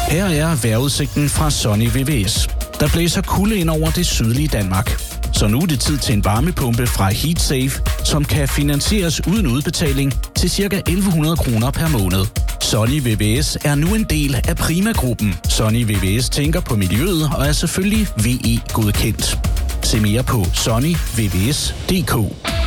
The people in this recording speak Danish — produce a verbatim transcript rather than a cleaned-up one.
Her er vejrudsigten fra Sunny V V S. Der blæser kulde ind over det sydlige Danmark. Så nu er det tid til en varmepumpe fra HeatSafe, som kan finansieres uden udbetaling til ca. elleve hundrede kroner per måned. Sunny V V S er nu en del af Prima-gruppen. Sunny V V S tænker på miljøet og er selvfølgelig V E-godkendt. Se mere på sunny v v s punktum d k.